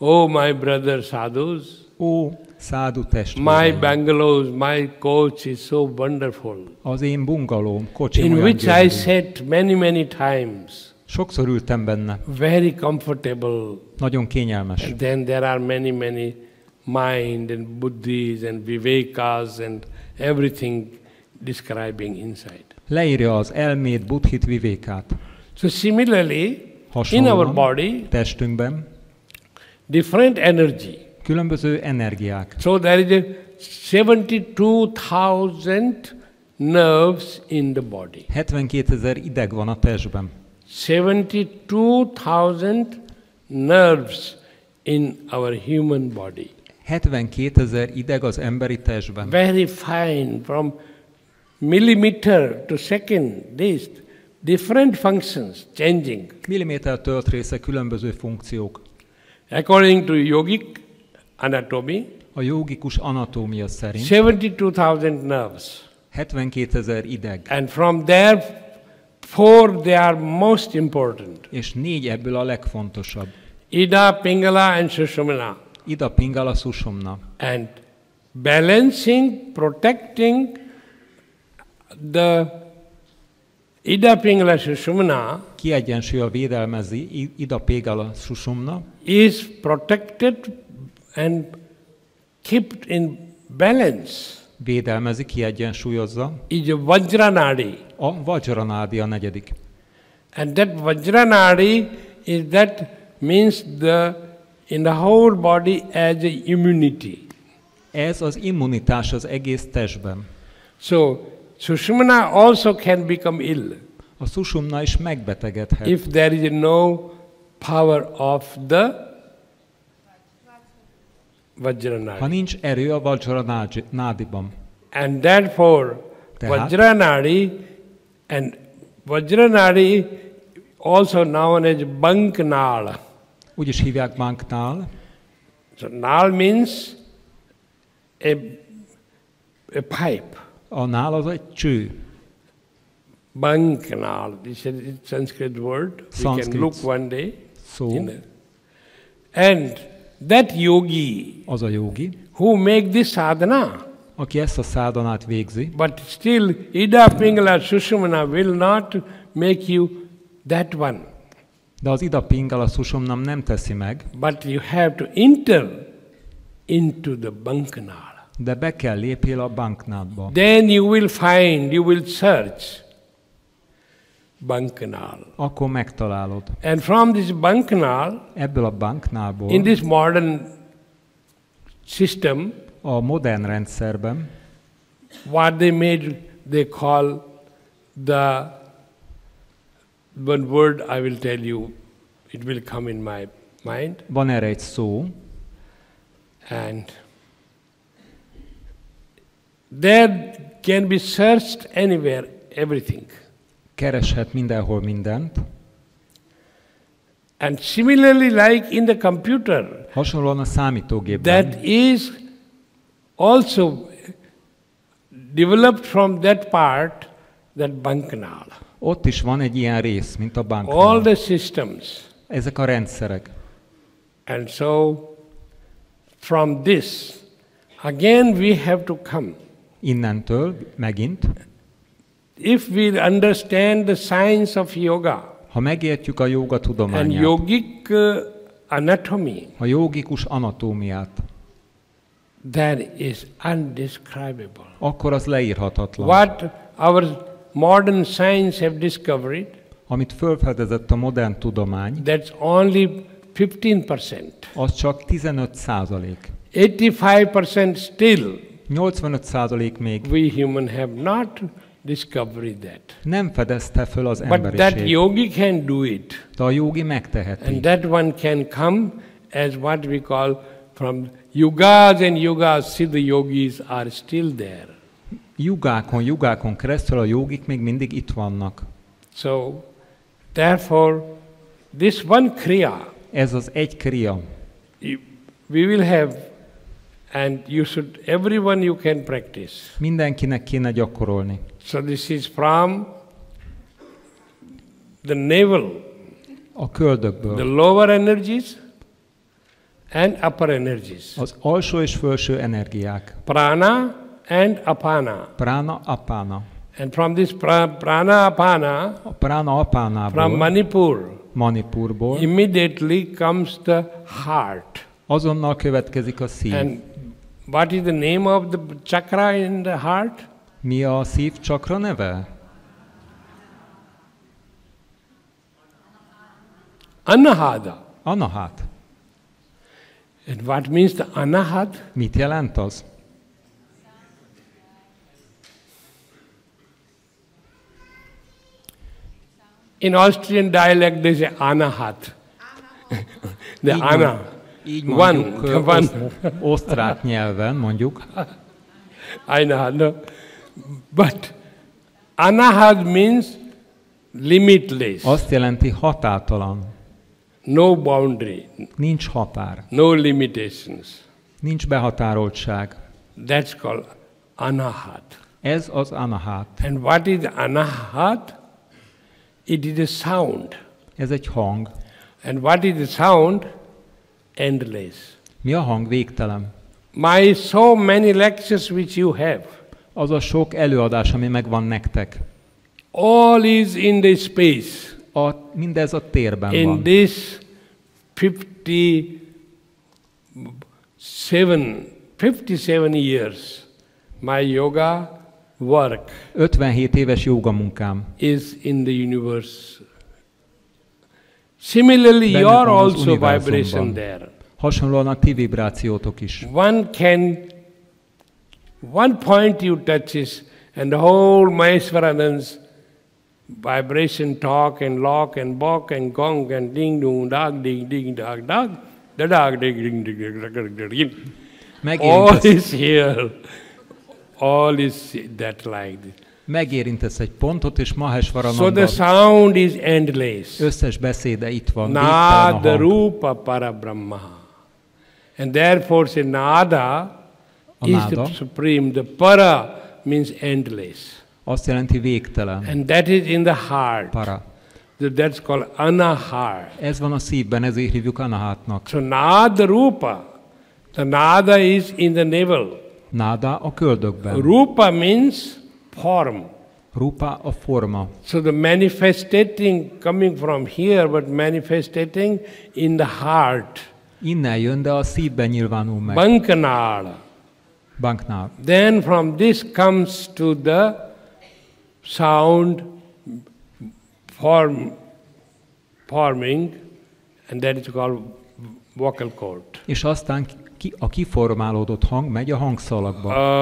Oh, my brother sadhus, Ó, szádu my testvéreim, bungalows, my coach is so wonderful, az én bungalóm, kocsim in olyan which I gyönyörű. sat many times, Sokszor ültem benne, very comfortable. nagyon kényelmes. And then there are many mind and buddhis and vivekas and everything describing inside. Leírja az elmét, buddhit, vivékát. So similarly, in our Hasonlóan body, testünkben different energy. különböző energiák. So there is a 72,000 nerves in the body. 72 000 ideg van a testben. 72,000 nerves in our human body. 72 000 ideg az emberi testben. Very fine, from millimeter to second, this different functions changing. Milliméter töltrésze, különböző funkciók. According to yogic anatomy, A jógikus anatómia szerint 72,000 nerves. 72 000 ideg, And from there, 4 they are most important. és 4 ebből a legfontosabb. Ida, Pingala and Sushumna. Ida, Pingala, Sushumna. And balancing, protecting the Ida, Pingala, Sushumna Kiegyensúlya védelmezi Ida, Pingala, Sushumna, is protected and kept in balance. védelmezi, kiegyensúlyozza. Is a Vajranadi. A Vajranádi a negyedik. And that Vajranadi is that means in the whole body as a immunity. Ez az immunitás az egész testben. So Sushumna also can become ill A Sushumna is megbetegedhet, if there is no power of the ha Vajranadi. nincs erő a Vajranádiban. And therefore Tehát- Vajranadi also known as Banknal. Úgy is hívják Banknál. So Nal means a pipe. A nál az egy cső. Banknal. This is a Sanskrit word. We Sanskrit. can look one day. Szó, And that yogi az a jogi, who make this sadhana, aki ezt a szádanát végzi, but still Ida, Pingala, Sushumna will not make you that one. de az Ida, Pingala, Sushumnam nem teszi meg, But you have to enter into the Banknal. de be kell lépjél a Banknádba. Then you will find, you will search Banknal. Akkor megtalálod. And from this Banknal, Ebből a Banknálból in this modern system, a modern rendszerben what they made, they call the one word I will tell you, it will come in my mind, van erre egy szó, and there can be searched anywhere, everything. kereshet mindenhol mindent. And similarly, like in the computer, Hasonlóan a számítógépben, that is also developed from that part, that Banknal. ott is van egy ilyen rész, mint a All Banknál. the systems. Ezek a rendszerek. And so, from this, again we have to come. Innentől megint, If we understand the science of yoga ha megértjük a jóga and tudományát, yogic anatomy, a jogikus anatómiát, that is undescribable. akkor az leírhatatlan. What our modern science have discovered, Amit felfedezett a modern tudomány, that's only 15%. az csak 15%. 85% still 85% még we human have not discovered that. nem fedezte föl az But that emberiség. yogi can do it. De a jogi megteheti. And that one can come as what we call from yugas and yugas, see the yogis are still there. Jugákon keresztül a jogik még mindig itt vannak. So, therefore, this one kriya, Ez az egy kriya. we will have, and you should, everyone you can practice. Mindenkinek kéne gyakorolni. So this is from the navel, A the köldökből. lower energies, and upper energies. Az alsó és felső energiák. Prana and apana. Prana, apana. And from this prana apana, A prana from apánából, Manipur, Manipurból, immediately comes the heart. azonnal következik a szív. And what is the name of the chakra in the heart? Mi a szív csakra neve? Anahata. Anahat. And what means the anahat? Mit jelent az? In Austrian dialect, they say anahat. The Így ana. Így One, mondjuk the one. osztrák nyelven, mondjuk. Anahat, no. But anahat means limitless. Azt jelenti határtalan. No boundary, Nincs határ. no limitations. Nincs behatároltság. That's called anahat. Ez az anahat. And what is anahat? It is a sound. Ez egy hang. And what is the sound? Endless. Mi a hang? Végtelen. My so many lectures which you have, Az a sok előadás, ami megvan nektek. all is in the space. Mindez a térben In van. this 57 years, my yoga work 57 éves jogamunkám. is in the universe. Similarly, Benne you are van az also univerzumban. vibration there. Hasonlóan a ti vibrációtok is. One point you touches, and the whole Maheshwaranand's vibration talk and lock and bok and gong and ding dong dog ding ding dog dog, the dog ding ding ding ding ding ding. All is here. All is that like this. Megérintesz egy pontot, és So the Maheshwarananda sound is endless. összes beszéde itt van. Végtelen a Nada hang. Rupa Parabrahma. And therefore say Nada is Nada. the supreme. The Para means endless. Azt jelenti végtelen. And that is in the heart. Para. That's called Anahar. Ez van a szívben, ezért hívjuk anahátnak. So Nada Rupa. The Nada is in the navel. Náda a köldökben. Rupa means form. Rupa a forma. So the manifestating coming from here, but manifestating in the heart. Innen jön, de a szívben nyilvánul meg. Bankanala. Banknál. Then from this comes to the sound forming, and that is called vocal cord. És aztán a kiformálódott hang megy a hangszalagba.